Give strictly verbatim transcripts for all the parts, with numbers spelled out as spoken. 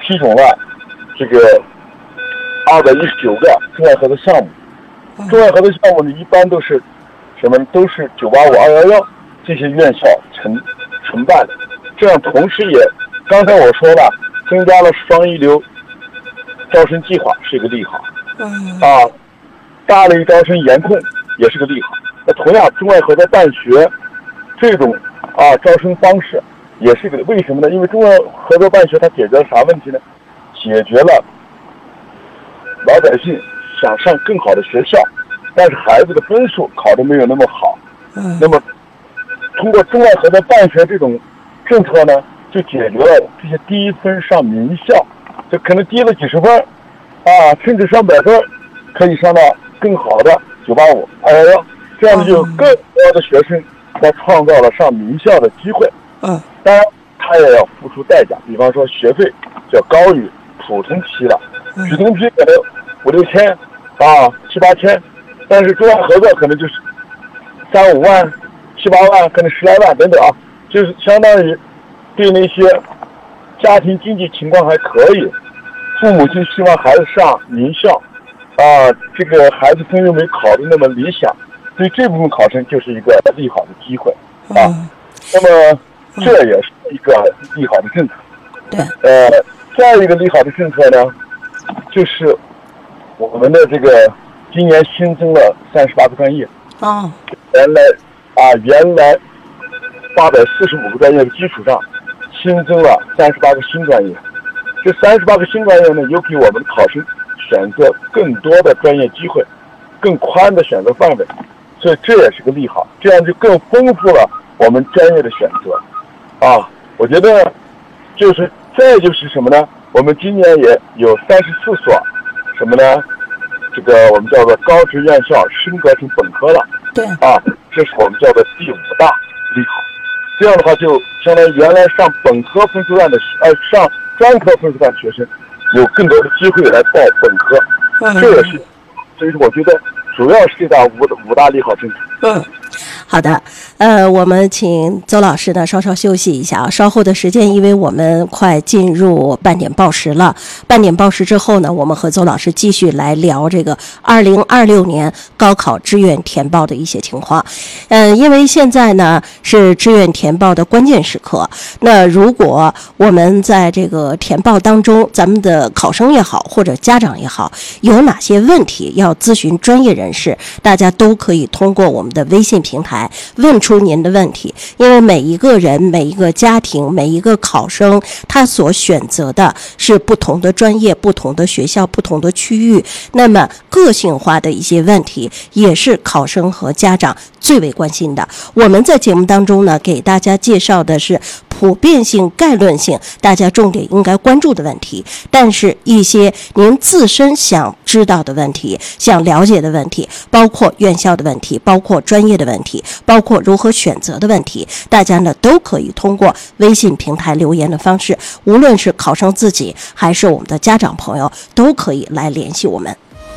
七种了这个二百一十九个中外合作项目。中外合作项目呢，一般都是什么？都是九八五、二幺幺这些院校承承办的。这样同时也，刚才我说了，增加了双一流招生计划是一个利好。啊，大类招生严控也是个利好。那同样，中外合作办学这种啊招生方式也是个，为什么呢？因为中外合作办学它解决了啥问题呢？解决了老百姓想上更好的学校，但是孩子的分数考得没有那么好。嗯。那么，通过中外合作办学这种政策呢，就解决了这些低分上名校，就可能低了几十分，啊，甚至上百分，可以上到更好的九八五、二幺幺，这样就有更多的学生，他创造了上名校的机会。嗯。当然，他也要付出代价，比方说学费要高于普通批的，普通批可能五六千。啊，七八千，但是中外合作可能就是三五万、七八万，可能十来万等等啊，就是相当于对那些家庭经济情况还可以，父母亲希望孩子上名校，啊，这个孩子分数没考得那么理想，所以这部分考生就是一个利好的机会啊。那么这也是一个利好的政策。对。呃，再一个利好的政策呢，就是我们的这个今年新增了三十八个专业。哦。原来啊，原来八百四十五个专业的基础上，新增了三十八个新专业。这三十八个新专业呢，有给我们考生选择更多的专业机会，更宽的选择范围，所以这也是个利好。这样就更丰富了我们专业的选择。啊，我觉得就是再就是什么呢？我们今年也有三十四所。什么呢？这个我们叫做高职院校升格成本科了。对。啊，这是我们叫做第五大利好。这样的话，就相当于原来上本科分数段的呃上专科分数段学生，有更多的机会来报本科。嗯。这也是，所以说我觉得主要是这大五五大利好政策。嗯。 好的，呃，我们请邹老师呢稍稍休息一下啊。稍后的时间，因为我们快进入半点报时了。半点报时之后呢，我们和邹老师继续来聊这个二零二六年高考志愿填报的一些情况。嗯、呃，因为现在呢是志愿填报的关键时刻。那如果我们在这个填报当中，咱们的考生也好，或者家长也好，有哪些问题要咨询专业人士，大家都可以通过我们的微信平台问出您的问题。因为每一个人、每一个家庭、每一个考生，他所选择的是不同的专业、不同的学校、不同的区域，那么个性化的一些问题也是考生和家长最为关心的。我们在节目当中呢，给大家介绍的是普遍性、概论性，大家重点应该关注的问题，但是一些您自身想知道的问题、想了解的问题，包括院校的问题，包括专业的问题，包括如何选择的问题，大家呢都可以通过微信平台留言的方式，无论是考生自己还是我们的家长朋友，都可以来联系我们。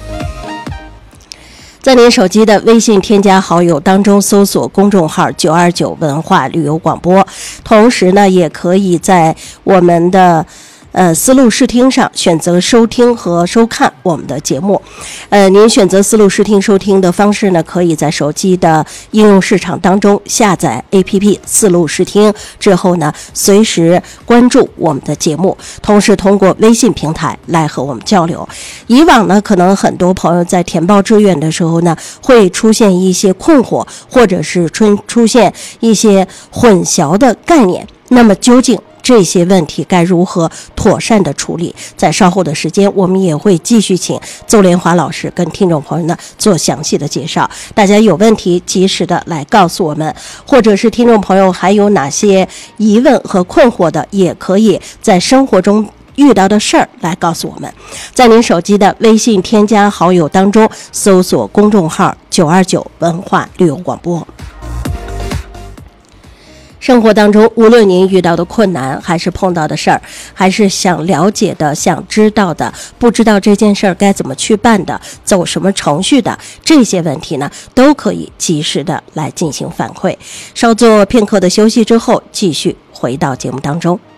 在您手机的微信添加好友当中搜索公众号九二九文化旅游广播，同时呢也可以在我们的呃思路视听上选择收听和收看我们的节目。呃，您选择思路视听收听的方式呢，可以在手机的应用市场当中下载 A P P 思路视听之后呢，随时关注我们的节目，同时通过微信平台来和我们交流。以往呢，可能很多朋友在填报志愿的时候呢，会出现一些困惑，或者是出出现一些混淆的概念。那么究竟这些问题该如何妥善的处理？在稍后的时间，我们也会继续请邹连华老师跟听众朋友呢做详细的介绍。大家有问题及时的来告诉我们，或者是听众朋友还有哪些疑问和困惑的，也可以在生活中遇到的事儿来告诉我们。在您手机的微信添加好友当中搜索公众号九二九文化旅游广播。生活当中，无论您遇到的困难，还是碰到的事儿，还是想了解的、想知道的，不知道这件事儿该怎么去办的，走什么程序的，这些问题呢，都可以及时的来进行反馈。稍作片刻的休息之后，继续回到节目当中。